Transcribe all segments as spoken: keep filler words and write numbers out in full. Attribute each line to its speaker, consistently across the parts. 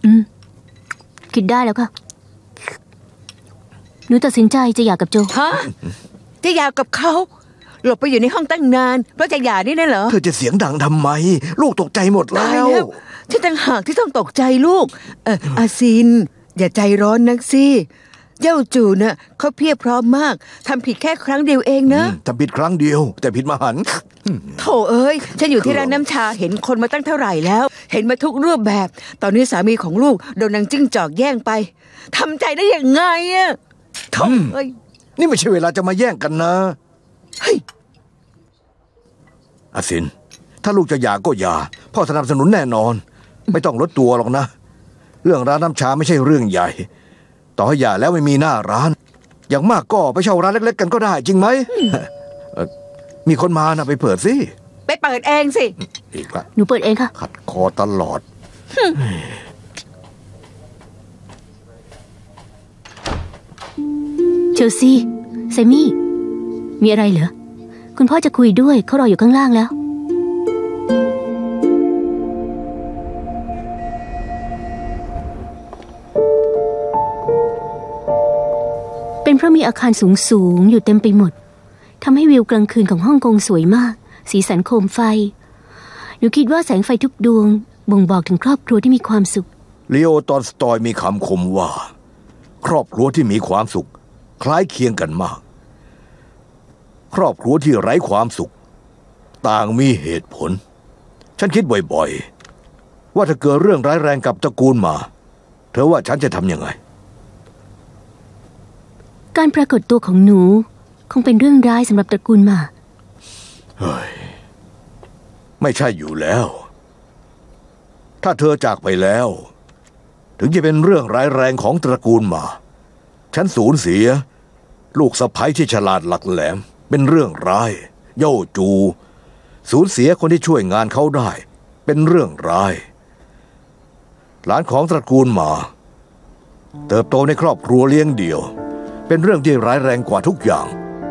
Speaker 1: อืมคิดได้แล้วค่ะหนูตัดสินใจจะหย่ากับโจ
Speaker 2: ฮะจะหย่ากับเขาหลบไปอยู่ในห้องตั้งนานเพราะจะหย่านี่นะเหรอ
Speaker 3: เธอจะเสียงดังทำไมลูกตกใจหมดแล้ว
Speaker 2: ฉันต่างหากที่ต้องตกใจลูกเอออาซินอย่าใจร้อนนักสิเย่าจูน่ะเขาเพียบพร้อมมากทำผิดแค่ครั้งเดียวเองนะ
Speaker 3: ทำผิดครั้งเดียวแต่ผิดมหันต์
Speaker 2: โถเอ้ยฉันอยู่ที่ร้านน้ำชาเห็นคนมาตั้งเท่าไหร่แล้วเห็นมาทุกรูปแบบตอนนี้สามีของลูกโดนนางจิ้งจอกแย่งไปทำใจได้ยังไงอะโถเอ้ย
Speaker 3: นี่ไม่ใช่เวลาจะมาแย่งกันนะ
Speaker 2: เฮ้ย
Speaker 3: อาซินถ้าลูกจะหย่าก็หย่าพ่อสนับสนุนแน่นอนไม่ต้องลดตัวหรอกนะเรื่องร้านน้ำชาไม่ใช่เรื่องใหญ่ต่อให้หย่าแล้วไม่มีหน้าร้านอย่างมากก็ไปเช่าร้านเล็กๆกันก็ได้จริงไหมมีคนมานะไปเปิดสิ
Speaker 2: ไปเปิดเองสิ
Speaker 3: อีกละ
Speaker 1: หนูเปิดเองค่ะ
Speaker 3: ขัดคอตลอด
Speaker 1: เชลซีไซมี่มีอะไรเหรอคุณพ่อจะคุยด้วยเขารออยู่ข้างล่างแล้วเป็นเพราะมีอาคารสูงสูงอยู่เต็มไปหมดทำให้วิวกลางคืนของฮ่องกงสวยมากสีสันโคมไฟหนูคิดว่าแสงไฟทุกดวงบ่งบอกถึงครอบครัวที่มีความสุข
Speaker 3: ลีโอตอลสตอยมีคำคมว่าครอบครัวที่มีความสุขคล้ายเคียงกันมากครอบครัวที่ไร้ความสุขต่างมีเหตุผลฉันคิดบ่อยๆว่าถ้าเกิดเรื่องร้ายแรงกับตระกูลมาเธอว่าฉันจะทำยังไง
Speaker 1: การปรากฏตัวของหนูคงเป็นเรื่องร้ายสำหรับตระกูลมา
Speaker 3: เฮ้ยไม่ใช่อยู่แล้วถ้าเธอจากไปแล้วถึงจะเป็นเรื่องร้ายแรงของตระกูลมาฉันสูญเสียลูกสะใภ้ที่ฉลาดหลักแหลมเป็นเรื่องร้ายเย่าจูสูญเสียคนที่ช่วยงานเขาได้เป็นเรื่องร้ายหลานของตระกูลมาเติบโตในครอบครัวเลี้ยงเดี่ยวเป็นเรื่องที่ร้ายแรงกว่าทุกอย่าง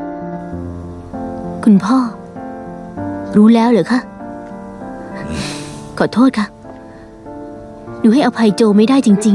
Speaker 1: คุณพ่อรู้แล้วเหรอคะขอโทษค่ะหนูให้อภัยโจไม่ได้จริง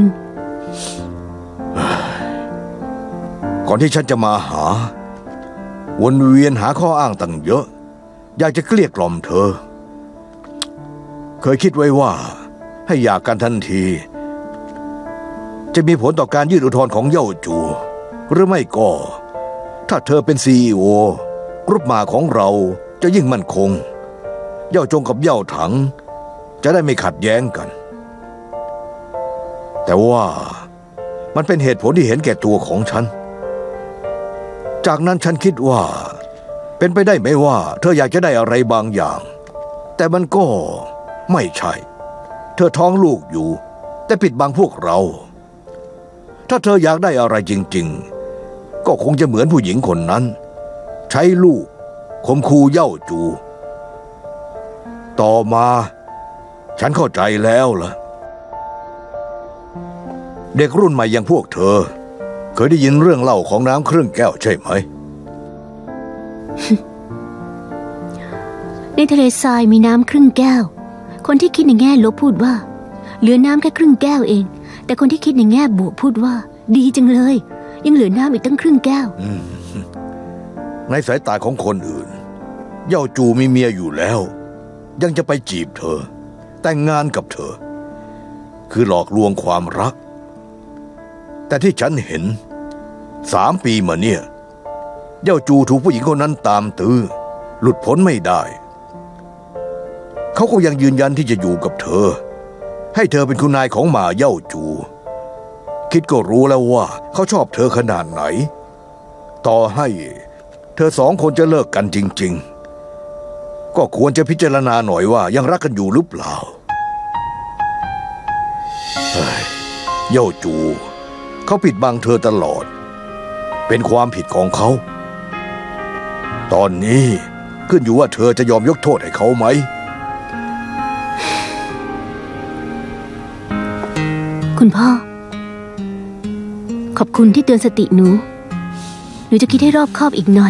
Speaker 3: ๆก่อนที่ฉันจะมาหาวนเวียนหาข้ออ้างตั้งเยอะอยากจะเกลี้ยกล่อมเธอเคยคิดไว้ว่าให้หย่ากันทันทีจะมีผลต่อการยื่นอุทธรณ์ของเย่าจูหรือไม่ก็ถ้าเธอเป็นซีอีโอกรุ๊ปมาของเราจะยิ่งมั่นคงเย่าจงกับเย่าถังจะได้ไม่ขัดแย้งกันแต่ว่ามันเป็นเหตุผลที่เห็นแก่ตัวของฉันจากนั้นฉันคิดว่าเป็นไปได้ไหมว่าเธออยากจะได้อะไรบางอย่างแต่มันก็ไม่ใช่เธอท้องลูกอยู่แต่ปิดบังพวกเราถ้าเธออยากได้อะไรจริงๆก็คงจะเหมือนผู้หญิงคนนั้นใช้ลูกข่มขู่เย่าจูต่อมาฉันเข้าใจแล้วล่ะเด็กรุ่นใหม่อย่างพวกเธอเคยได้ยินเรื่องเล่าของน้ำครึ่งแก้วใช่ไหม
Speaker 1: ในทะเลทรายมีน้ำครึ่งแก้วคนที่คิดในแง่ลบพูดว่าเหลือน้ำแค่ครึ่งแก้วเองแต่คนที่คิดในแง่บวกพูดว่าดีจังเลยยังเหลือน้ำอีกตั้งครึ่งแก้ว
Speaker 3: ในสายตาของคนอื่นเย่าจูมีเมียอยู่แล้วยังจะไปจีบเธอแต่งงานกับเธอคือหลอกลวงความรักแต่ที่ฉันเห็นสามปีมาเนี่ยเย่าจูถูกผู้หญิงคนนั้นตามตื้อหลุดพ้นไม่ได้เขาก็ยังยืนยันที่จะอยู่กับเธอให้เธอเป็นคุณนายของหมาเย่าจูคิดก็รู้แล้วว่าเขาชอบเธอขนาดไหนต่อให้เธอสองคนจะเลิกกันจริงๆก็ควรจะพิจารณาหน่อยว่ายังรักกันอยู่หรือเปล่าเย่าจูเขาปิดบังเธอตลอดเป็นความผิดของเขาตอนนี้ขึ้นอยู่ว่าเธอจะยอมยกโทษให้เขาไหม
Speaker 1: คุณพ่อขอบคุณที่เตือนสติหนูหนูจะคิดให้รอบคอบอีกหน่อย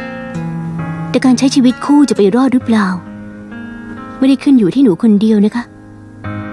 Speaker 1: แต่การใช้ชีวิตคู่จะไปรอดหรือเปล่าไม่ได้ขึ้นอยู่ที่หนูคนเดียวนะคะ